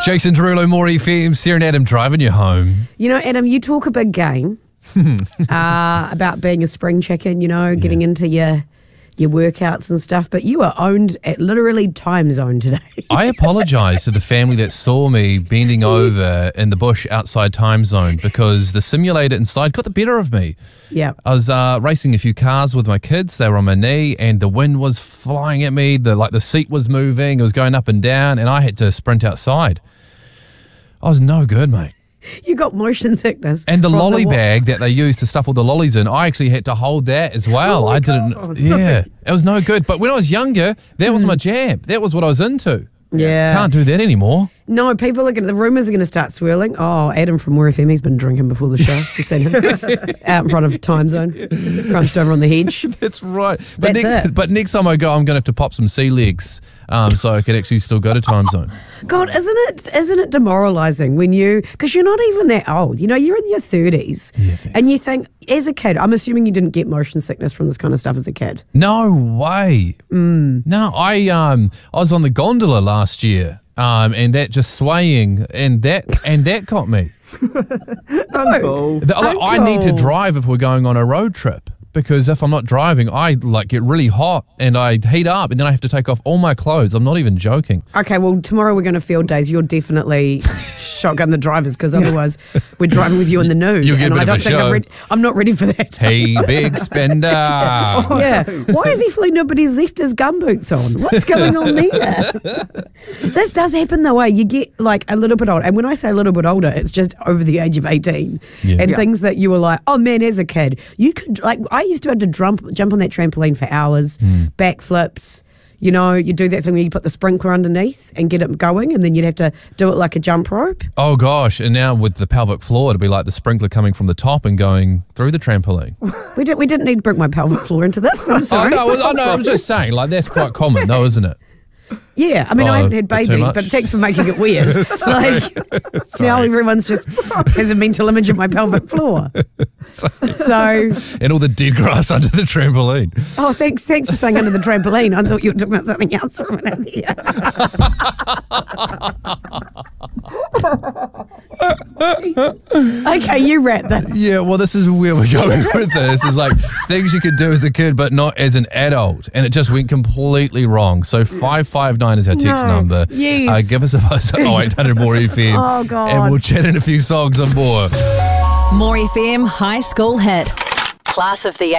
Jason Derulo, More FM, Sarah and Adam driving you home. You know, Adam, you talk a big game about being a spring chicken, you know, getting into your workouts and stuff, but you are owned at literally time zone today. I apologise to the family that saw me bending over in the bush outside time zone because the simulator inside got the better of me. Yeah. I was racing a few cars with my kids. They were on my knee and the wind was flying at me. The seat was moving. It was going up and down and I had to sprint outside. I was no good, mate. You got motion sickness. And the lolly bag that they use to stuff all the lollies in, I actually had to hold that as well. Oh I didn't. Yeah, it was no good. But when I was younger, that was my jam. That was what I was into. Yeah. Can't do that anymore. No, the rumours are going to start swirling. Oh, Adam from More FM, he's been drinking before the show. You've seen him out in front of time zone, crunched over on the hedge. That's right. But next time I go, I'm going to have to pop some sea legs so I can actually still go to time zone. God, isn't it demoralising when because you're not even that old, you know, you're in your 30s and you think, as a kid, I'm assuming you didn't get motion sickness from this kind of stuff as a kid. No way. No, I was on the gondola last year. And that just swaying and that got me. Uncle. I need to drive if we're going on a road trip because if I'm not driving, I get really hot and I heat up and then I have to take off all my clothes. I'm not even joking. Okay, well, tomorrow we're going to field days. You're definitely shotgun the drivers because otherwise we're driving with you in the nude. You'll get a bit of a show. I'm not ready for that. Hey, big spender. Yeah. Why has he fully nobody's left his gumboots on? What's going on there? This does happen though, you get a little bit older. And when I say a little bit older, it's just over the age of 18. Yeah. And things that you were like, oh man, as a kid, you could, I used to have to jump on that trampoline for hours, backflips. You know, you do that thing where you put the sprinkler underneath and get it going, and then you'd have to do it like a jump rope. Oh, gosh. And now with the pelvic floor, it'd be like the sprinkler coming from the top and going through the trampoline. We didn't need to bring my pelvic floor into this. I'm sorry. No, I'm just saying, that's quite common though, isn't it? Yeah, I mean, I haven't had babies, but thanks for making it weird. Now everyone's just has a mental image of my pelvic floor. So and all the dead grass under the trampoline. Oh, thanks for saying under the trampoline. I thought you were talking about something else for a minute there. Okay, you wrap this. Yeah, well, this is where we're going with this. It's things you could do as a kid, but not as an adult, and it just went completely wrong. So 559 is our text number. Yes. Give us a buzz at 0800 More FM. Oh God. And we'll chat in a few songs on more. More FM High School Hit. Class of the